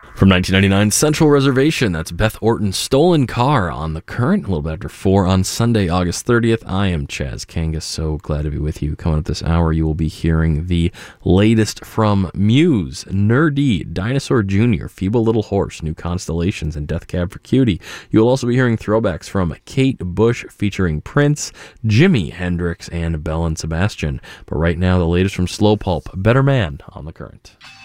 From 1999, Central Reservation, that's Beth Orton's Stolen Car on The Current, a little bit after 4 on Sunday, August 30th. I am Chaz Kangas, so glad to be with you. Coming up this hour, you will be hearing the latest from Muse, Nerdy, Dinosaur Jr., Feeble Little Horse, New Constellations, and Death Cab for Cutie. You will also be hearing throwbacks from Kate Bush featuring Prince, Jimi Hendrix, and Belle and Sebastian. But right now, the latest from Slow Pulp, Better Man on The Current.